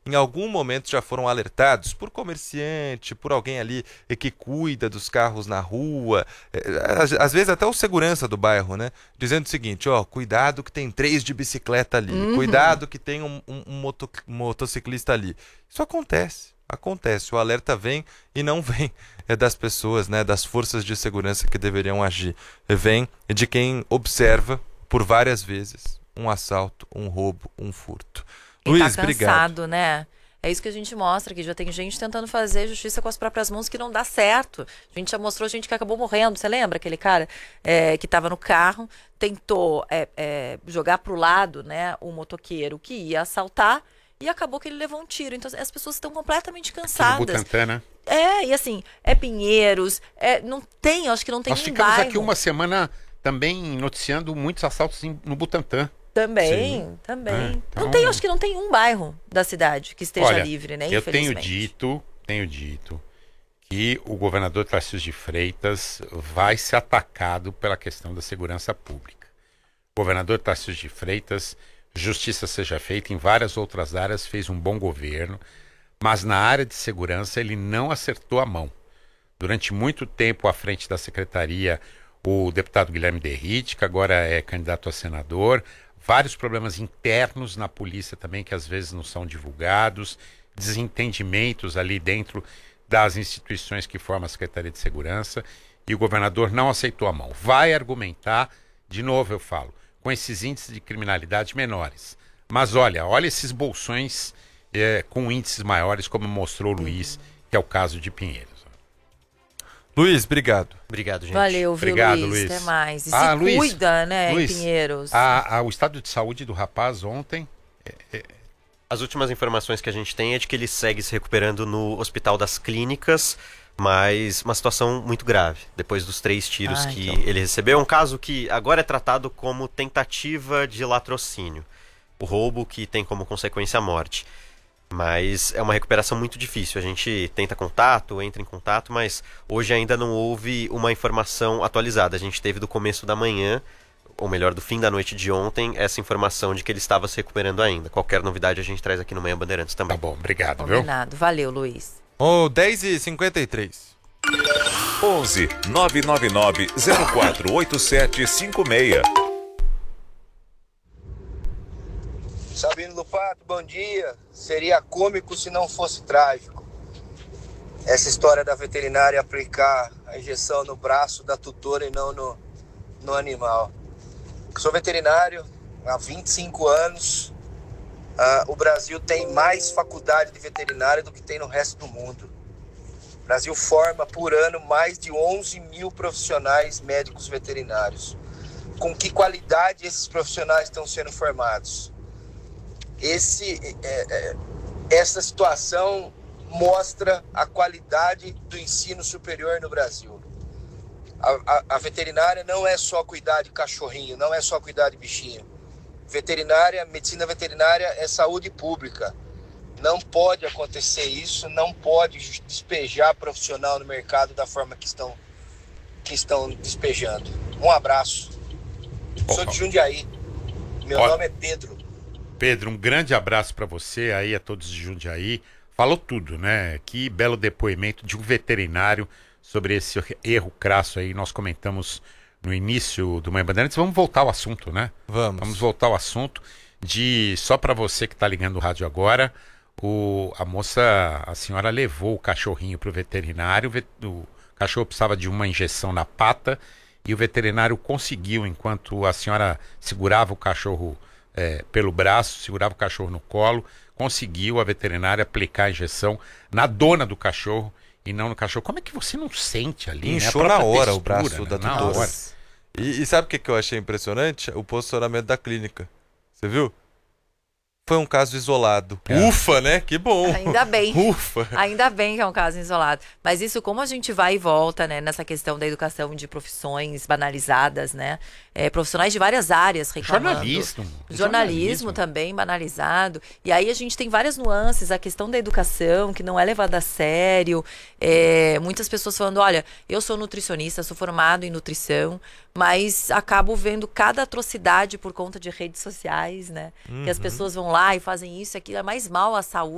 em algum momento já foram alertados por comerciante, por alguém ali que cuida dos carros na rua, às vezes até o segurança do bairro, né? Dizendo o seguinte, ó, cuidado que tem 3 de bicicleta ali, cuidado que tem um motociclista ali. Isso acontece, o alerta vem e não vem das pessoas, né, das forças de segurança que deveriam agir. Vem de quem observa por várias vezes um assalto, um roubo, um furto. Quem Luiz, tá obrigado. cansado, né? É isso que a gente mostra, que já tem gente tentando fazer justiça com as próprias mãos que não dá certo. A gente já mostrou gente que acabou morrendo. Você lembra aquele cara que estava no carro, tentou jogar pro lado, né, o motoqueiro que ia assaltar e acabou que ele levou um tiro. Então as pessoas estão completamente cansadas. Aqui no Butantã, né? E assim, Pinheiros, não tem, acho que não tem Nós um ficamos bairro. aqui uma semana também noticiando muitos assaltos no Butantã. Também. Então... Não tem, acho que não tem um bairro da cidade que esteja livre, né? Eu Infelizmente. tenho dito que o governador Tarcísio de Freitas vai ser atacado pela questão da segurança pública. O governador Tarcísio de Freitas, justiça seja feita, em várias outras áreas fez um bom governo, mas na área de segurança ele não acertou a mão. Durante muito tempo à frente da secretaria, o deputado Guilherme Derrite, que agora é candidato a senador, vários problemas internos na polícia também que às vezes não são divulgados, desentendimentos ali dentro das instituições que formam a Secretaria de Segurança, e o governador não aceitou a mão. Vai argumentar, de novo eu falo, com esses índices de criminalidade menores. Mas olha esses bolsões com índices maiores, como mostrou o Luiz, que é o caso de Pinheiros. Luiz, obrigado. Obrigado, gente. Valeu, viu, Obrigado, Luiz? Luiz. Até mais. E Luiz, cuida, né, Luiz, em Pinheiros. O estado de saúde do rapaz ontem... As últimas informações que a gente tem é de que ele segue se recuperando no Hospital das Clínicas, mas uma situação muito grave, depois dos 3 tiros que ele recebeu. É um caso que agora é tratado como tentativa de latrocínio. O roubo que tem como consequência a morte. Mas é uma recuperação muito difícil. A gente tenta contato, entra em contato, mas hoje ainda não houve uma informação atualizada. A gente teve do começo da manhã, ou melhor, do fim da noite de ontem, essa informação de que ele estava se recuperando ainda. Qualquer novidade a gente traz aqui no Manhã Bandeirantes também. Tá bom, obrigado, Combinado. Valeu, Luiz. 10h53. 11 999 048756. Sabino Lupato, bom dia. Seria cômico se não fosse trágico. Essa história da veterinária aplicar a injeção no braço da tutora e não no animal. Sou veterinário há 25 anos. O Brasil tem mais faculdade de veterinária do que tem no resto do mundo. O Brasil forma por ano mais de 11 mil profissionais médicos veterinários. Com que qualidade esses profissionais estão sendo formados? Essa situação mostra a qualidade do ensino superior no Brasil. A veterinária não é só cuidar de cachorrinho, não é só cuidar de bichinho. Medicina veterinária é saúde pública. Não pode acontecer isso, não pode despejar profissional no mercado da forma que estão despejando. Um abraço. Sou de Jundiaí. Meu nome é Pedro. Pedro, um grande abraço para você aí, a todos de Jundiaí. Falou tudo, né? Que belo depoimento de um veterinário sobre esse erro crasso aí. Nós comentamos no início do Manhã Bandeirantes. Vamos voltar ao assunto, né? Vamos voltar ao assunto só para você que está ligando o rádio agora, a senhora levou o cachorrinho para o veterinário, o cachorro precisava de uma injeção na pata e o veterinário conseguiu, enquanto a senhora segurava o cachorro pelo braço, segurava o cachorro no colo, conseguiu a veterinária aplicar a injeção na dona do cachorro e não no cachorro. Como é que você não sente ali? Inchou né? na hora textura, o braço da na tutora. hora. E sabe o que eu achei impressionante? O posicionamento da clínica. Você viu? Foi um caso isolado. Ufa, né? Que bom. Ainda bem. Ufa. Ainda bem que é um caso isolado. Mas isso, como a gente vai e volta, né, nessa questão da educação de profissões banalizadas, né? Profissionais de várias áreas reclamando. Jornalismo também banalizado. E aí a gente tem várias nuances. A questão da educação, que não é levada a sério. Muitas pessoas falando, olha, eu sou nutricionista, sou formado em nutrição, mas acabo vendo cada atrocidade por conta de redes sociais, né? Que as pessoas vão lá e fazem isso e aquilo, é mais mal à saúde.